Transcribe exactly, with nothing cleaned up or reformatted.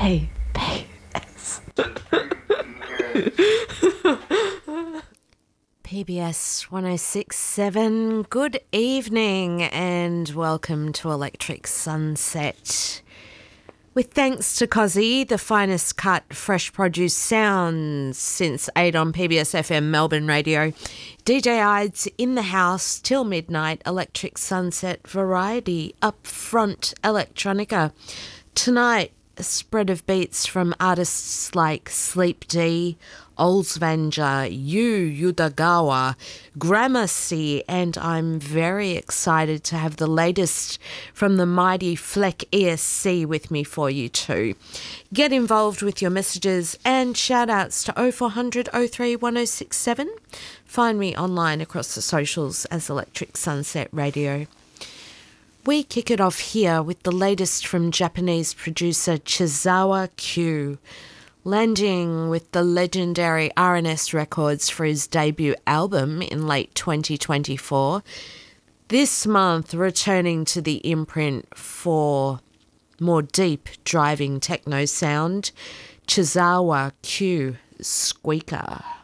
P P S. P B S one oh six point seven, good evening and welcome to Electric Sunset. With thanks to Cozzy, the finest cut fresh produce sounds since eight on P B S F M Melbourne Radio. D J Ides in the house till midnight, Electric Sunset variety, upfront electronica. Tonight, a spread of beats from artists like Sleep D, Olsvanger, Yu Yudagawa, Gramercy, and I'm very excited to have the latest from the mighty Fleck E S C with me for you too. Get involved with your messages and shout outs to oh four hundred oh three one oh six seven. Find me online across the socials as Electric Sunset Radio. We kick it off here with the latest from Japanese producer Chizawa Q, landing with the legendary R and S Records for his debut album in late twenty twenty-four. This month, returning to the imprint for more deep driving techno sound, Chizawa Q, Squeaker.